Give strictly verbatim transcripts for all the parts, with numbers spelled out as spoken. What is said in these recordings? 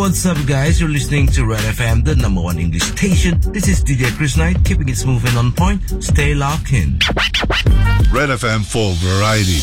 what's up, guys? You're listening to Red F M, the number one English station. This is D J Chris Knight, keeping it smooth and on point. Stay locked in. Red F M for variety.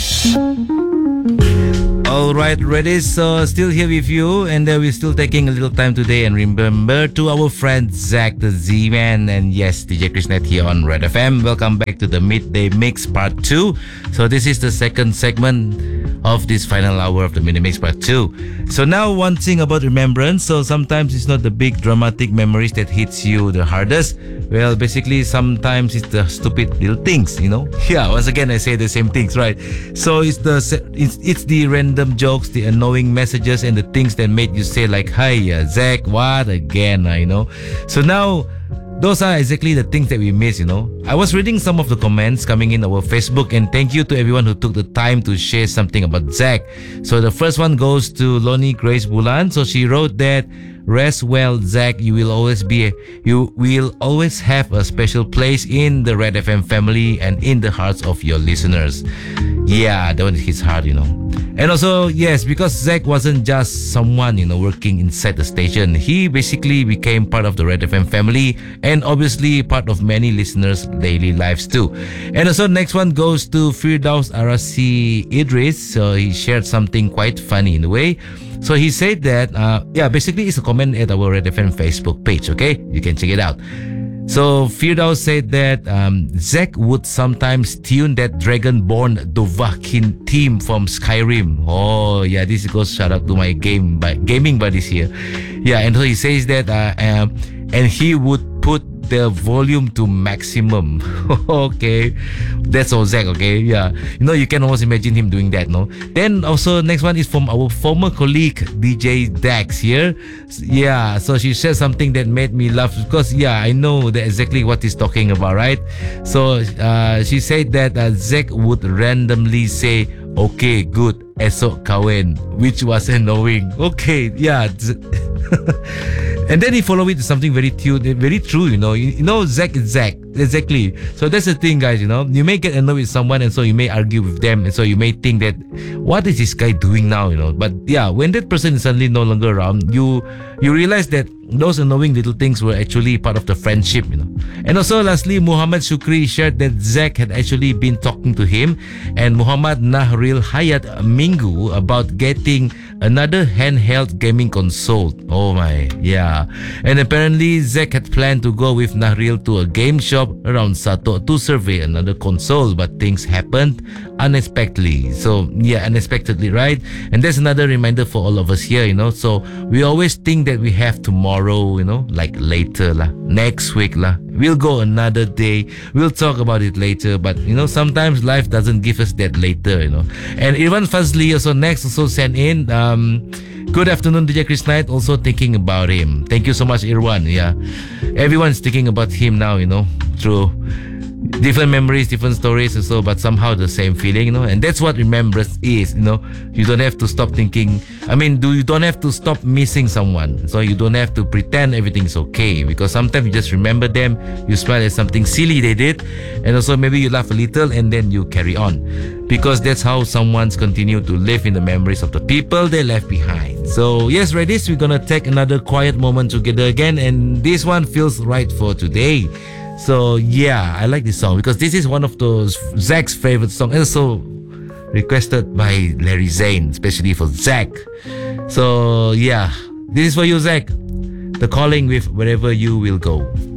All right, ready? So still here with you, and uh, we're still taking a little time today. And remember to our friend Zach, the Z-Man, and yes, D J Chris Knight here on Red F M. Welcome back to the Midday Mix Part two. So this is the second segment of this final hour of the Midday Mix Part two. So now one thing about remembrance. So sometimes it's not the big dramatic memories that hits you the hardest. Well, basically sometimes it's the stupid little things, you know. Yeah, once again I say the same things, right? So it's the it's, it's the random jokes, the annoying messages, and the things that made you say like, "Hi, uh, Zach, what again?" Uh, you know. So now, those are exactly the things that we miss, you know. I was reading some of the comments coming in our Facebook, and thank you to everyone who took the time to share something about Zach. So the first one goes to Lonnie Grace Bulan. So she wrote that, "Rest well, Zach. You will always be, you will always have a special place in the Red F M family and in the hearts of your listeners." Yeah, that one hits hard, you know. And also, yes, because Zach wasn't just someone, you know, working inside the station. He basically became part of the Red F M family and obviously part of many listeners' daily lives too. And also, next one goes to Firdaus Arasi Idris. So he shared something quite funny in a way. So he said that, uh, yeah, basically it's a comment at our Red F M Facebook page, okay? You can check it out. So Firdaus said that um, Zach would sometimes tune that Dragonborn Dovahkiin theme from Skyrim. Oh yeah, this goes shout out to my game by gaming buddies here. Yeah, and so he says that uh, um, and he would put the volume to maximum. Okay, that's all Zach. Okay, yeah, you know, you can almost imagine him doing that, no? Then also next one is from our former colleague D J Dax here. Yeah, so she said something that made me laugh because yeah, I know that exactly what he's talking about, right? So uh, she said that uh, Zach would randomly say, "Okay, good, esok kawin," which was annoying. Okay, yeah. And then he followed it to something very true, very true, you know. You, you know, Zach is Zach. Exactly. So that's the thing, guys, you know. You may get annoyed with someone and so you may argue with them. And so you may think that, what is this guy doing now, you know. But yeah, when that person is suddenly no longer around, you you realize that those annoying little things were actually part of the friendship, you know. And also, lastly, Muhammad Shukri shared that Zach had actually been talking to him and Muhammad Nahril Hayat Minggu about getting another handheld gaming console. Oh my, yeah. And apparently, Zach had planned to go with Nahril to a game shop around Sato to survey another console, but things happened unexpectedly. So yeah, unexpectedly, right? And that's another reminder for all of us here, you know. So we always think that we have tomorrow, you know, like later lah, next week lah. We'll go another day. We'll talk about it later. But you know, sometimes life doesn't give us that later, you know. And Irwan Fazli also next also sent in. Um, Good afternoon, D J Chris Knight. Also thinking about him. Thank you so much, Irwan. Yeah, everyone's thinking about him now, you know, through different memories, different stories and so, but somehow the same feeling, you know. And that's what remembrance is, you know. You don't have to stop thinking. I mean, do you don't have to stop missing someone. So you don't have to pretend everything's okay, because sometimes you just remember them, you smile at something silly they did, and also maybe you laugh a little and then you carry on, because that's how someone's continue to live in the memories of the people they left behind. So yes, Redis, we're gonna take another quiet moment together again, and this one feels right for today. So yeah, I like this song because this is one of those Zach's favorite songs, and also requested by Larry Zane, especially for Zach. So yeah, this is for you, Zach. The Calling with Wherever You Will Go.